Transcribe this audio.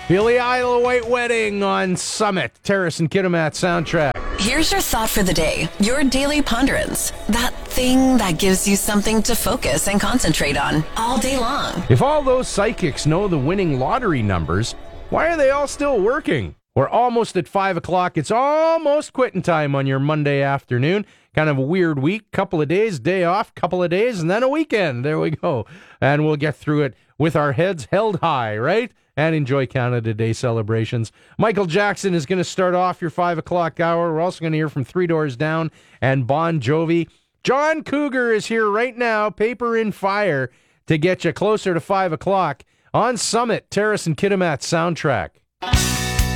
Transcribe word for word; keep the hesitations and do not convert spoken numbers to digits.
Billy Idol White Wedding on Summit, Terrace and Kitimat soundtrack. Here's your thought for the day, your daily ponderance. That thing that gives you something to focus and concentrate on all day long. If all those psychics know the winning lottery numbers, why are they all still working? We're almost at five o'clock. It's almost quitting time on your Monday afternoon. Kind of a weird week. Couple of days, day off, couple of days, and then a weekend. There we go. And we'll get through it with our heads held high, right? And enjoy Canada Day celebrations. Michael Jackson is going to start off your five o'clock hour. We're also going to hear from Three Doors Down and Bon Jovi. John Cougar is here right now, paper in fire, to get you closer to five o'clock on Summit, Terrace and Kitimat soundtrack.